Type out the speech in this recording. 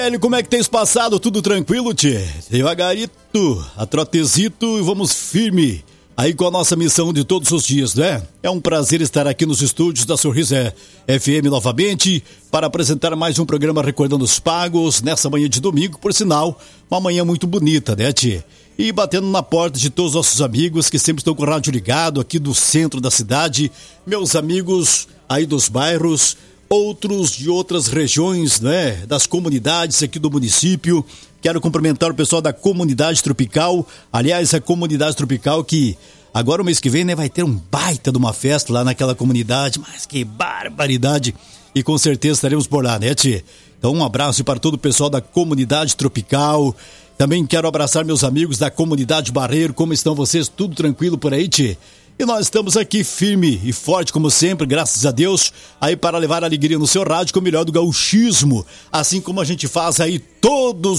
Como é que tens passado? Tudo tranquilo, tchê? Devagarito, a trotezito e vamos firme aí com a nossa missão de todos os dias, né? É um prazer estar aqui nos estúdios da Sorriso FM novamente para apresentar mais um programa Recordando os Pagos nessa manhã de domingo, por sinal, uma manhã muito bonita, né, tchê? E batendo na porta de todos os nossos amigos que sempre estão com o rádio ligado aqui do centro da cidade, meus amigos aí dos bairros, outros de outras regiões, né, das comunidades aqui do município. Quero cumprimentar o pessoal da Comunidade Tropical. Aliás, a Comunidade Tropical que agora o mês que vem, né, vai ter um baita de uma festa lá naquela comunidade, mas que barbaridade. E com certeza estaremos por lá, né, tchê? Então um abraço para todo o pessoal da Comunidade Tropical. Também quero abraçar meus amigos da Comunidade Barreiro. Como estão vocês? Tudo tranquilo por aí, tchê? E nós estamos aqui firme e forte como sempre, graças a Deus, aí para levar alegria no seu rádio com o melhor do gauchismo, assim como a gente faz aí todos